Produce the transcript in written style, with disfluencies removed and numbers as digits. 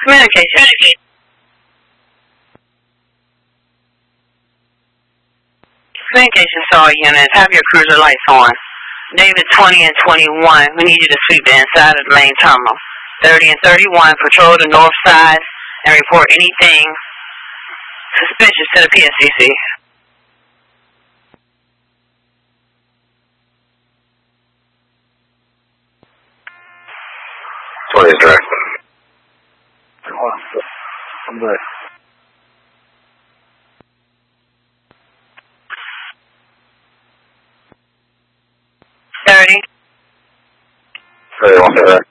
Communication. Communication SAR units, have your cruiser lights on. David 20 and 21, we need you to sweep the inside of the main terminal. 30 and 31, patrol the north side and report anything suspicious to the PSCC. Is direct. I'm back. 30. 31 direct.